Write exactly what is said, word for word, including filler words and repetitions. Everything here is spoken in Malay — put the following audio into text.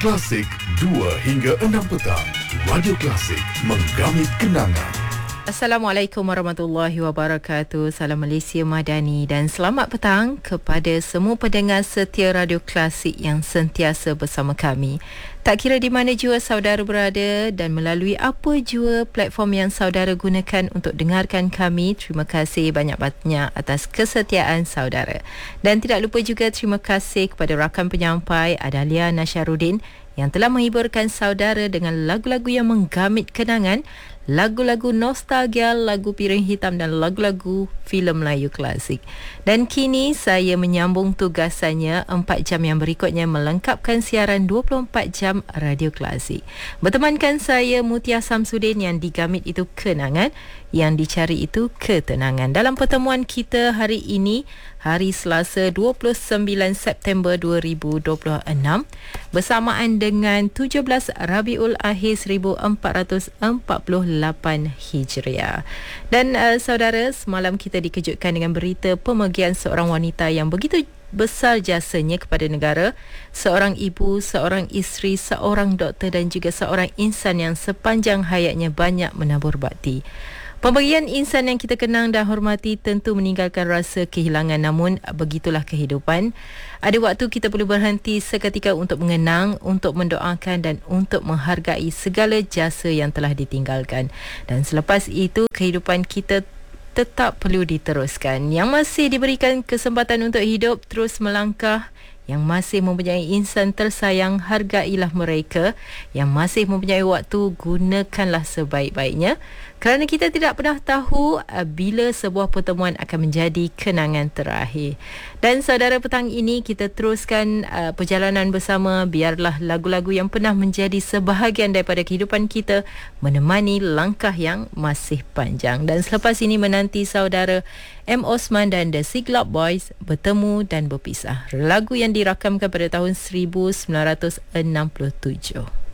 Klasik dua hingga enam petang. Radio Klasik, menggamit kenangan. Assalamualaikum warahmatullahi wabarakatuh. Salam Malaysia Madani dan selamat petang kepada semua pendengar setia Radio Klasik yang sentiasa bersama kami. Tak kira di mana jua saudara berada dan melalui apa jua platform yang saudara gunakan untuk dengarkan kami, terima kasih banyak-banyak atas kesetiaan saudara. Dan tidak lupa juga terima kasih kepada rakan penyampai Adalia Nasharuddin yang telah menghiburkan saudara dengan lagu-lagu yang menggamit kenangan, lagu-lagu nostalgia, lagu piring hitam dan lagu-lagu filem Melayu klasik. Dan kini saya menyambung tugasannya empat jam yang berikutnya melengkapkan siaran dua puluh empat jam Radio Klasik. Bertemankan saya Mutia Samsudin yang digamit itu kenangan, yang dicari itu ketenangan. Dalam pertemuan kita hari ini, hari Selasa dua puluh sembilan September dua ribu dua puluh enam, bersamaan dengan tujuh belas Rabiul Akhir seribu empat ratus empat puluh lapan Hijriah. Dan uh, saudara, semalam kita dikejutkan dengan berita pemergian seorang wanita yang begitu besar jasanya kepada negara, seorang ibu, seorang isteri, seorang doktor dan juga seorang insan yang sepanjang hayatnya banyak menabur bakti. Pemberian insan yang kita kenang dan hormati tentu meninggalkan rasa kehilangan, namun begitulah kehidupan. Ada waktu kita perlu berhenti seketika untuk mengenang, untuk mendoakan dan untuk menghargai segala jasa yang telah ditinggalkan. Dan selepas itu, kehidupan kita tetap perlu diteruskan. Yang masih diberikan kesempatan untuk hidup, terus melangkah. Yang masih mempunyai insan tersayang, hargailah mereka. Yang masih mempunyai waktu, gunakanlah sebaik-baiknya. Kerana kita tidak pernah tahu uh, bila sebuah pertemuan akan menjadi kenangan terakhir. Dan saudara, petang ini kita teruskan uh, perjalanan bersama. Biarlah lagu-lagu yang pernah menjadi sebahagian daripada kehidupan kita menemani langkah yang masih panjang. Dan selepas ini menanti saudara M. Osman dan The Siglap Boys bertemu dan berpisah. Lagu yang dirakamkan pada tahun seribu sembilan ratus enam puluh tujuh.